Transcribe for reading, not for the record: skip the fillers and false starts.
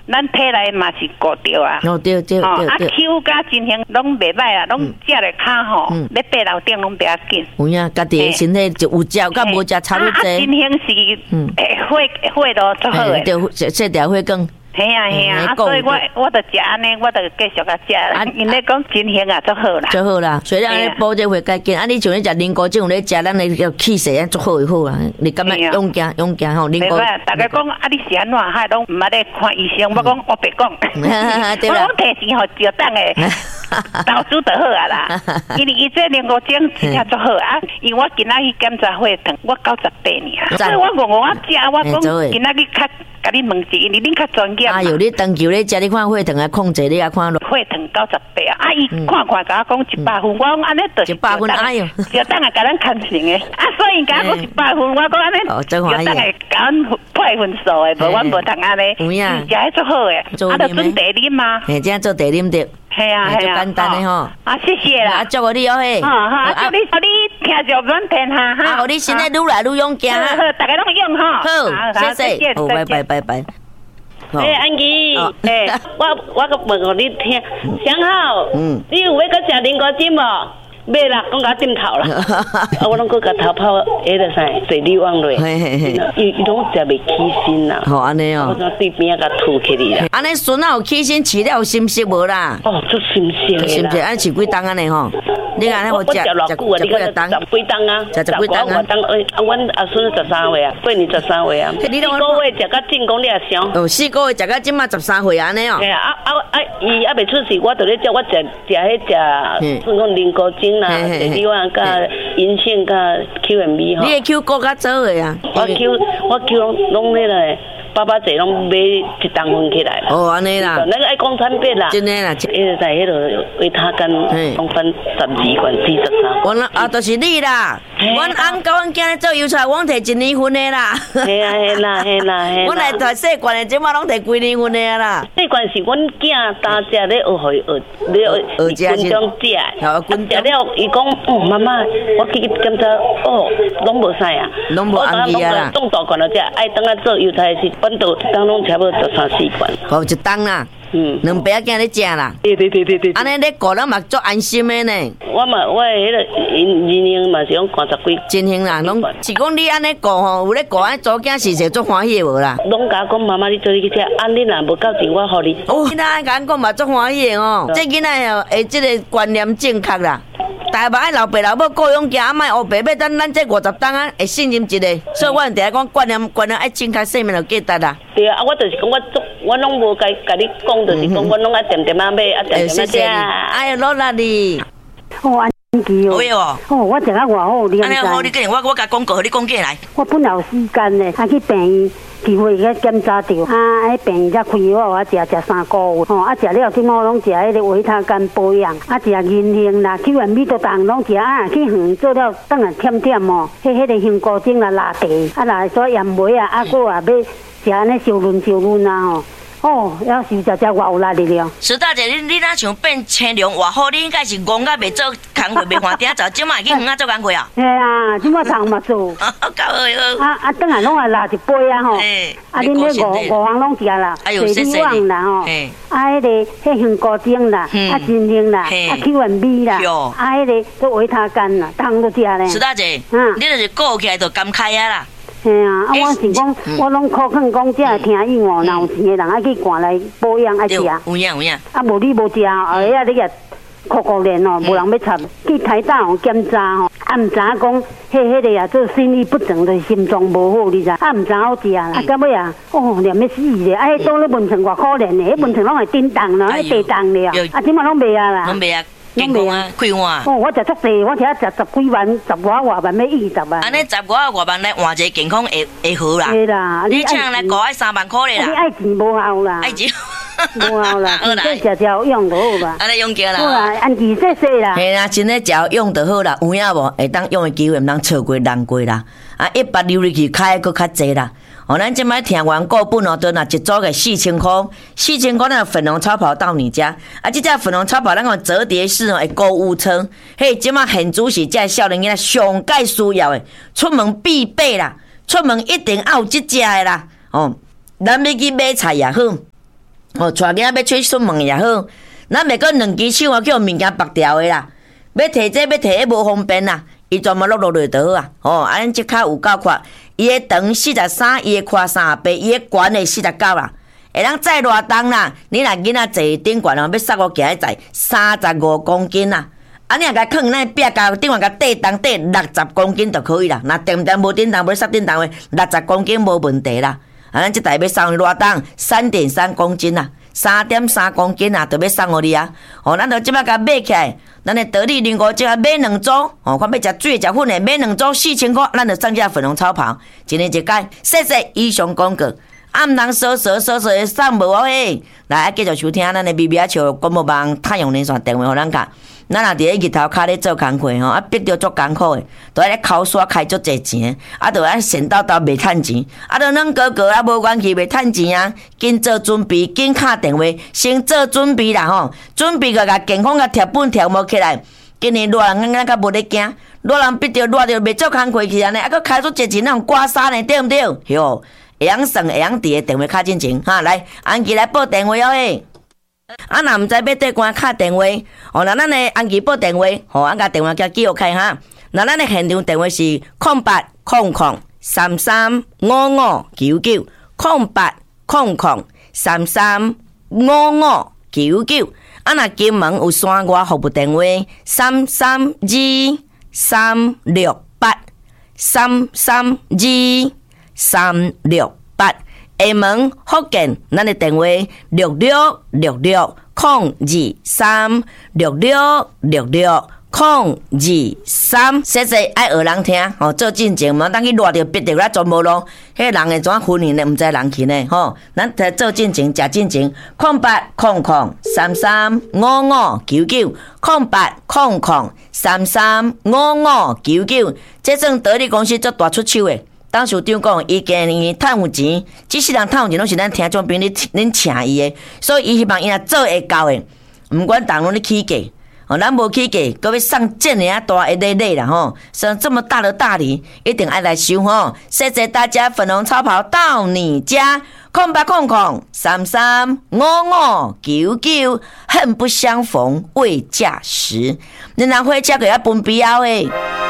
咱体内嘛是固着啊。 哦，对对对对。 Q 甲真型拢袂歹啊，拢食咧骹吼，咧爬楼顶拢袂要紧。 有影，家己的身体就有食，甲无食差不多。 真型是血都足好诶。 对，细条血管。 系啊，所以我就食安尼，我就继续甲食。因咧讲真型啊，足好啦。 足好啦，所以咱咧补这血较紧。啊，你像咧食菱角种咧食，咱咧个气势啊足好就好啊。你感觉勇敢吼，菱角。 大家讲啊，你是安怎？还拢毋捌咧看医生，我讲我别讲。我讲提钱互就当诶，投资就好啊啦。因为伊这菱角种真正足好啊。因为我今仔去检查血糖，我98尔。所以我问我食，我讲今仔日较。甲你问一，因为恁较专业嘛。 哎呦，你长久咧食，你看血糖啊控制，你啊看血糖98啊！伊看甲我讲100分，我讲安尼就是 100分，哎呦， 就当下甲咱看成诶。啊，所以甲我讲100分，我讲安尼就当下甲咱配分数诶，无阮无通安尼。 有影， 食迄足好诶，啊，就准茶啉嘛。 嘿，这样做茶啉着。 系啊，系啊， 简单的吼。 啊，谢谢啦。 啊，祝福你哦嘿。 啊，祝你听着软天下哈。 啊，互你身体愈来愈勇敢哈。 好，大家拢用哈。 好，谢谢。好，拜拜拜拜。 安琪，我个问互你听，想好，你有要搁食菱角针无？袂啦，讲甲点头啦。我拢搁甲头泡迄个啥水利网落，伊拢食袂起身啦。 好安尼哦。 我对边仔甲吐起哩啦。 安尼孙仔有起身饲了心息无啦？ 哦，足心息啦。 心息，安饲几冬安尼吼？你安尼有食偌久啊？你个10几冬啊？ 食几冬啊？ 阮阿孙13岁啊，过年13岁啊。4个月食到正讲你也想。 哦，4个月食到即马13岁安尼哦。 嘿啊，伊还袂出世，我就咧叫我食迄食，算讲菱角针啦，茶里碗甲银杏甲 QMB 吼。 你的 Q 国较早的啊？ 我 Q 拢迄个。爸侪拢买1担分起来。 哦，安尼啦。 那个爱讲产品啦。 真诶啦。 在迄落维他干，拢分12罐43。 我啊，就是你啦。阮翁甲阮囝咧做油菜，阮摕1年份的啦。 嘿啦。 阮来摕细罐的，即马拢摕几年份的啦。 细罐是阮囝当食咧学军中食。食了，伊讲妈妈，我去检查，拢无啥啊。 拢无安尼啊啦。 中大罐了只，爱当啊做油菜是。本岛当拢差不多13、14罐， 哦，1担啦，2爸仔囝咧食啦， 对， 安尼咧顾咱嘛足安心的呢。 我迄个人嘛是用50几， 真行啦，拢是讲你安尼顾吼，有咧顾安祖囝是足欢喜的无啦。 拢甲讲妈妈，你做你去食，你若无够钱，我互你。 哦，囡仔甲讲嘛足欢喜的哦，这囡仔哦，即个观念正确啦。大家爱老爸老母顾养囝，莫黑白，要等咱这50担啊，会信任一个。所以我定讲观念爱正确，生命就价值啦。 对啊，我就是讲我拢无甲你讲，就是讲我拢爱点点啊买，点点啊食。 哎呀，落啦你。 安琪哦。 有哦。 我食啊偌好，你安尼好，你紧我甲广告，你讲过来。我本来有时间呢，去病院。机会去检查着，迄病院才开我食3个月，食了即马拢食迄个维他干保养，食银杏啦，QMB都当拢食去远做了，当然甜甜哦，迄个杏膏精啦，拉茶，啦所盐梅啊，搁要食安尼烧润啊要是食偌有力哩了。 石大姐，你哪像变青龙偌好？你应该是戆甲袂做工课，袂换顶做，即摆去远做工课啊？ 嘿啊，即摆通嘛做。 够好。 等下拢会拉一杯啊吼。恁咧五行拢食啦，水里旺啦吼。迄个杏膏精啦，真杏啦，QMB啦，迄个做维他干啦，通都食咧。 石大姐，你就是顾起来就感慨啊啦。 嘿啊，我是讲，我拢靠肯讲，只听伊哦，若有钱的人爱去赶来保养爱食。 有影。 无你无食，后尾你个酷练哦，无人要插。去台大哦检查哦，毋知影讲，迄个也做心律不正，就是心脏无好，你知？毋知好食啦。到尾念要死咧！迄倒咧文成偌可怜的，迄文成拢会叮当啦，迄地动了。即马拢袂啊啦。 拢袂啊。健康啊，快换！ 我食足济，我食10几万、10外万要20万。 安尼10外万来换一个健康会好啦。 是啦， 你请来搞爱3万块咧啦。 你爱钱无效啦。爱钱无效啦，即食用就好啦。 安尼用过啦。 好啦，安琪谢谢啦。 嘿啦，真诶食用就好啦，有影无？会当用诶机会毋通错过难过啦。100流入去开搁较济啦。咱即摆听完购本都拿一组个4000块，4000块那粉红超跑到你家。这只粉红超跑咱个折叠式的购物车，嘿，即摆现主是这少年囡仔上介需要的，出门必备啦，出门一定要有这只的啦。咱要去买菜也好， 哦，带囝要出门也好，咱袂讲两只手叫物件绑掉的啦，要摕要摕迄无方便啦，伊专门落就好啊。哦，安即骹有够快，伊的长43，伊的宽38，伊的悬的49啦。会当载偌重啦？你若囡仔坐顶悬哦，要送我行去载35公斤啦。啊，你若甲放那壁甲顶悬甲缀重缀60公斤就可以啦。若定无顶重，无塞顶重的60公斤无问题啦。啊，咱即台要送偌重？3.3公斤啦，3.3公斤啊，就要送互你啊。哦，咱就即摆甲买起来，咱的得力05即个买2组，哦，看要食水食粉的买2组4000块，咱就送只粉红超跑，一年一改，谢谢以上广告。啊，毋通说的送无嘿！来，继续收听咱的咪咪啊笑广播网太阳连线电话，互咱甲。咱若伫咧日头骹咧做工课吼，啊逼着足艰苦诶，都咧口刷开足侪钱，啊，都咧闲叨叨袂趁钱，啊，都软哥哥啊无元气袂趁钱啊，紧做准备，紧敲电话，先做准备啦吼，准备个甲健康甲贴本贴膜起来。今年热人咱较无咧惊，热人逼着热着袂做工课去安尼，啊，佫开出侪钱那种刮痧呢，对毋对？哟。会晓算会晓伫的电话卡进前哈，来安琪来报电话哦嘿。啊，若毋知要对关卡电话，哦，那咱的安琪报电话，吼，甲电话叫记录开哈。那咱的现场电话是0800335599，0800335599。啊，若金门有山外服务电话332-368，332-368。厦门福建，咱的电话6666022366660223。谢谢爱学人听，吼，做进前嘛，当去热着逼着咱全无咯。迄人会怎训练呢？毋知人去呢，吼。咱来做进前，食进前，0800335599，0800335599，这算得力公司做大出手的。董事长讲，伊今年趁有钱，即世人趁有钱拢是咱听众朋友恁请伊的，所以伊希望伊若做会到的，毋管当拢咧起价，哦，咱无起价，搁要送这么大一礼啦吼，送这么大的大礼，一定爱来收吼。谢谢大家，粉红超跑到你家，0800335599，恨不相逢未嫁时，人人火车个要分必要诶。